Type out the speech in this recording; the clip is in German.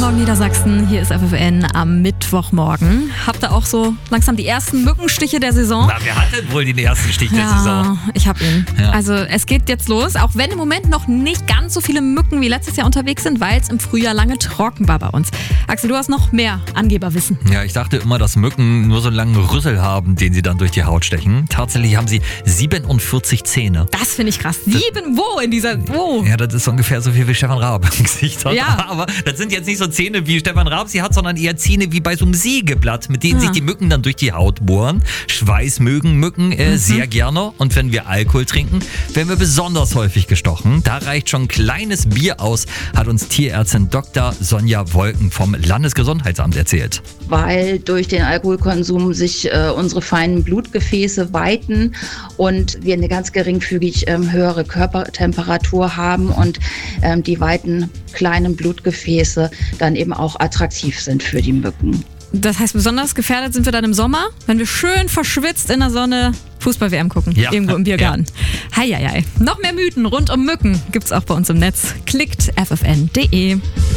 Morgen Niedersachsen, hier ist FFN am Mittwochmorgen. Habt ihr auch so langsam die ersten Mückenstiche der Saison? Na, wer hat denn wohl den ersten Stich der Saison? Ich hab ihn. Ja. Also es geht jetzt los, auch wenn im Moment noch nicht ganz so viele Mücken wie letztes Jahr unterwegs sind, weil es im Frühjahr lange trocken war bei uns. Axel, du hast noch mehr Angeberwissen. Ja, ich dachte immer, dass Mücken nur so einen langen Rüssel haben, den sie dann durch die Haut stechen. Tatsächlich haben sie 47 Zähne. Das finde ich krass. 7 wo in dieser... Wo? Ja, das ist ungefähr so viel wie Stefan Raab im Gesicht hat. Ja. Aber das sind jetzt nicht so Zähne, wie Stefan Raab sie hat, sondern eher Zähne wie bei so einem Sägeblatt, mit denen sich die Mücken dann durch die Haut bohren. Schweiß mögen Mücken sehr gerne. Und wenn wir Alkohol trinken, werden wir besonders häufig gestochen. Da reicht schon ein kleines Bier aus, hat uns Tierärztin Dr. Sonja Wolken vom Landesgesundheitsamt erzählt. Weil durch den Alkoholkonsum sich unsere feinen Blutgefäße weiten und wir eine ganz geringfügig höhere Körpertemperatur haben und die weiten kleinen Blutgefäße dann eben auch attraktiv sind für die Mücken. Das heißt, besonders gefährdet sind wir dann im Sommer, wenn wir schön verschwitzt in der Sonne Fußball-WM gucken, irgendwo im Biergarten. Heieiei. Noch mehr Mythen rund um Mücken gibt's auch bei uns im Netz. Klickt ffn.de.